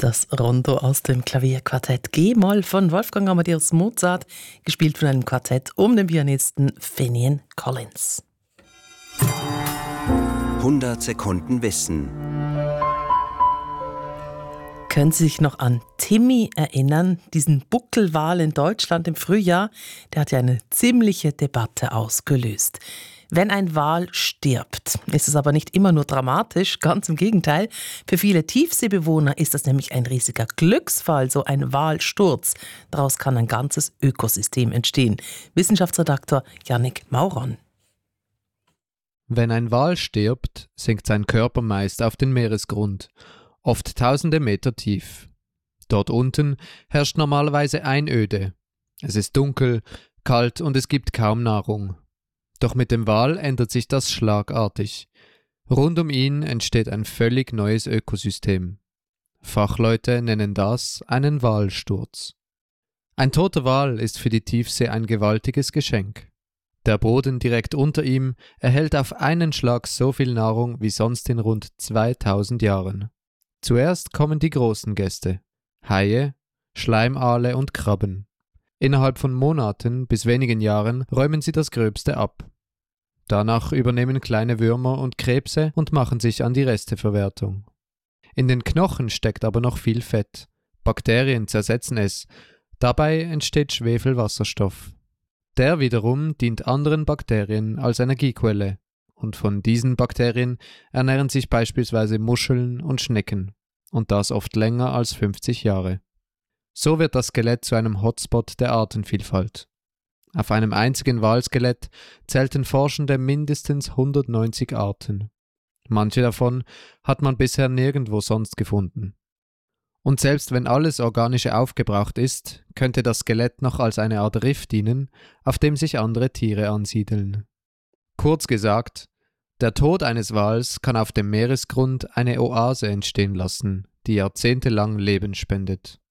Das Rondo aus dem Klavierquartett G-Moll von Wolfgang Amadeus Mozart, gespielt von einem Quartett um den Pianisten Finian Collins. 100 Sekunden Wissen. Können Sie sich noch an Timmy erinnern, diesen Buckelwal in Deutschland im Frühjahr? Der hat ja eine ziemliche Debatte ausgelöst. Wenn ein Wal stirbt, ist es aber nicht immer nur dramatisch, ganz im Gegenteil. Für viele Tiefseebewohner ist das nämlich ein riesiger Glücksfall, so ein Walsturz. Daraus kann ein ganzes Ökosystem entstehen. Wissenschaftsredaktor Yannick Mauron. Wenn ein Wal stirbt, sinkt sein Körper meist auf den Meeresgrund, oft tausende Meter tief. Dort unten herrscht normalerweise Einöde. Es ist dunkel, kalt und es gibt kaum Nahrung. Doch mit dem Wal ändert sich das schlagartig. Rund um ihn entsteht ein völlig neues Ökosystem. Fachleute nennen das einen Walsturz. Ein toter Wal ist für die Tiefsee ein gewaltiges Geschenk. Der Boden direkt unter ihm erhält auf einen Schlag so viel Nahrung wie sonst in rund 2000 Jahren. Zuerst kommen die großen Gäste: Haie, Schleimaale und Krabben. Innerhalb von Monaten bis wenigen Jahren räumen sie das Gröbste ab. Danach übernehmen kleine Würmer und Krebse und machen sich an die Resteverwertung. In den Knochen steckt aber noch viel Fett. Bakterien zersetzen es. Dabei entsteht Schwefelwasserstoff. Der wiederum dient anderen Bakterien als Energiequelle. Und von diesen Bakterien ernähren sich beispielsweise Muscheln und Schnecken. Und das oft länger als 50 Jahre. So wird das Skelett zu einem Hotspot der Artenvielfalt. Auf einem einzigen Walskelett zählten Forschende mindestens 190 Arten. Manche davon hat man bisher nirgendwo sonst gefunden. Und selbst wenn alles Organische aufgebraucht ist, könnte das Skelett noch als eine Art Riff dienen, auf dem sich andere Tiere ansiedeln. Kurz gesagt, der Tod eines Wals kann auf dem Meeresgrund eine Oase entstehen lassen, die jahrzehntelang Leben spendet.